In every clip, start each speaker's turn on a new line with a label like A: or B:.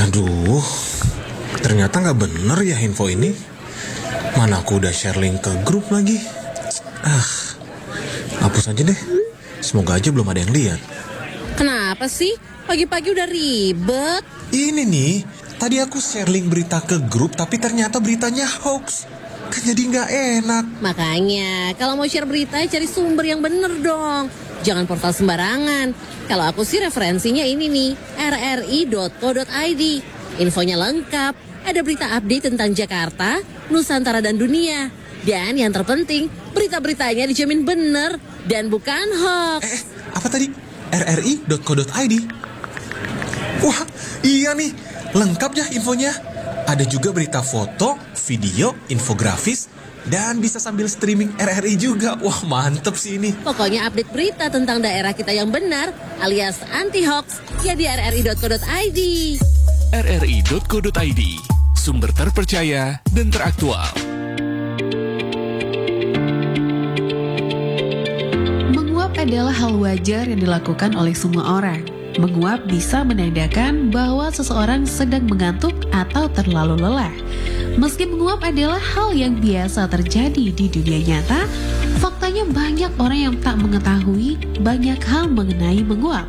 A: Aduh, ternyata nggak bener ya info ini. Mana aku udah share link ke grup lagi. Hapus aja deh. Semoga aja belum ada yang lihat.
B: Kenapa sih? Pagi-pagi udah ribet.
A: Ini nih, tadi aku share link berita ke grup, tapi ternyata beritanya hoax. Kan jadi nggak enak.
B: Makanya, kalau mau share berita, cari sumber yang bener dong. Jangan portal sembarangan. Kalau aku sih referensinya ini nih, rri.co.id. Infonya lengkap, ada berita update tentang Jakarta, Nusantara dan dunia. Dan yang terpenting, berita-beritanya dijamin bener dan bukan hoax.
A: Apa tadi? rri.co.id? Wah, iya nih, lengkap ya infonya. Ada juga berita foto, video, infografis, dan bisa sambil streaming RRI juga. Wah, mantep sih ini.
B: Pokoknya update berita tentang daerah kita yang benar, alias anti-hoax, ya di rri.co.id.
C: rri.co.id, sumber terpercaya dan teraktual.
D: Menguap adalah hal wajar yang dilakukan oleh semua orang. Menguap bisa menandakan bahwa seseorang sedang mengantuk atau terlalu lelah. Meski menguap adalah hal yang biasa terjadi di dunia nyata, faktanya banyak orang yang tak mengetahui banyak hal mengenai menguap.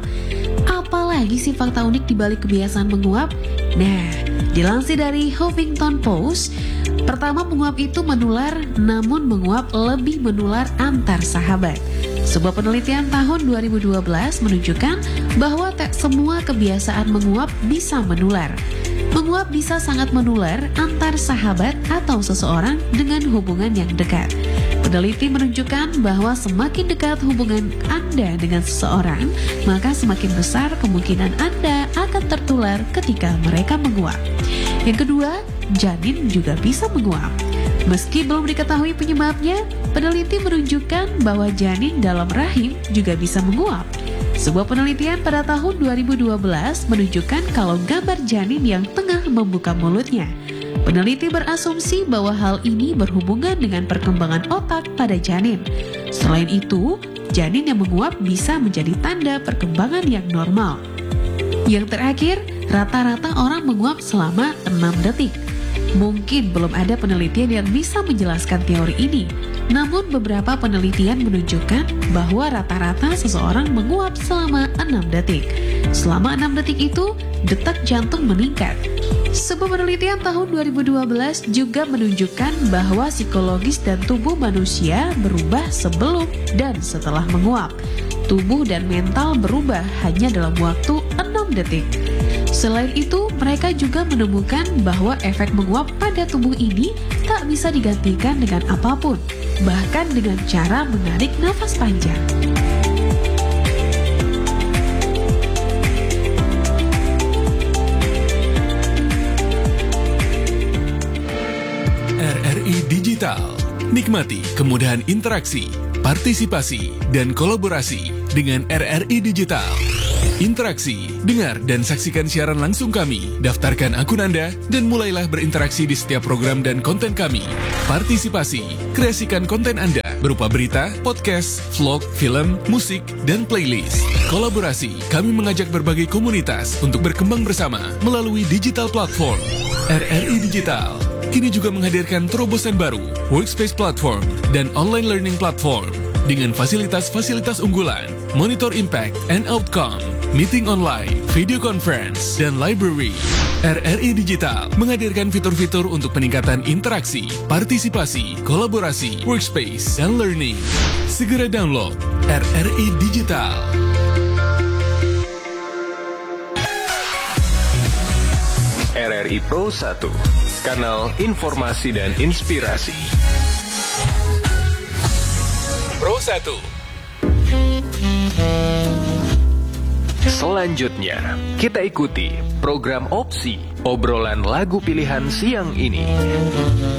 D: Apalagi sih fakta unik di balik kebiasaan menguap? Nah, dilansir dari Huffington Post, pertama, menguap itu menular, namun menguap lebih menular antar sahabat. Sebuah penelitian tahun 2012 menunjukkan bahwa tak semua kebiasaan menguap bisa menular. Menguap bisa sangat menular antar sahabat atau seseorang dengan hubungan yang dekat. Peneliti menunjukkan bahwa semakin dekat hubungan Anda dengan seseorang, maka semakin besar kemungkinan Anda akan tertular ketika mereka menguap. Yang kedua, janin juga bisa menguap. Meski belum diketahui penyebabnya, peneliti menunjukkan bahwa janin dalam rahim juga bisa menguap. Sebuah penelitian pada tahun 2012 menunjukkan kalau gambar janin yang tengah membuka mulutnya. Peneliti berasumsi bahwa hal ini berhubungan dengan perkembangan otak pada janin. Selain itu, janin yang menguap bisa menjadi tanda perkembangan yang normal. Yang terakhir, rata-rata orang menguap selama 6 detik. Mungkin belum ada penelitian yang bisa menjelaskan teori ini. Namun beberapa penelitian menunjukkan bahwa rata-rata seseorang menguap selama 6 detik. Selama 6 detik itu, detak jantung meningkat. Sebuah penelitian tahun 2012 juga menunjukkan bahwa psikologis dan tubuh manusia berubah sebelum dan setelah menguap. Tubuh dan mental berubah hanya dalam waktu 6 detik. Selain itu, mereka juga menemukan bahwa efek menguap pada tubuh ini tak bisa digantikan dengan apapun, bahkan dengan cara menarik nafas panjang.
C: RRI Digital. Nikmati kemudahan interaksi, partisipasi, dan kolaborasi dengan RRI Digital. Interaksi, dengar dan saksikan siaran langsung kami, daftarkan akun Anda, dan mulailah berinteraksi di setiap program dan konten kami. Partisipasi, kreasikan konten Anda berupa berita, podcast, vlog, film, musik, dan playlist. Kolaborasi, kami mengajak berbagai komunitas untuk berkembang bersama melalui digital platform. RRI Digital kini juga menghadirkan terobosan baru, workspace platform, dan online learning platform dengan fasilitas-fasilitas unggulan, monitor impact and outcome, meeting online, video conference, dan library. RRI Digital menghadirkan fitur-fitur untuk peningkatan interaksi, partisipasi, kolaborasi, workspace, dan learning. Segera download RRI Digital.
E: RRI Pro 1, kanal informasi dan inspirasi.
C: Pro 1.
E: Selanjutnya, kita ikuti program Opsi, obrolan lagu pilihan siang ini.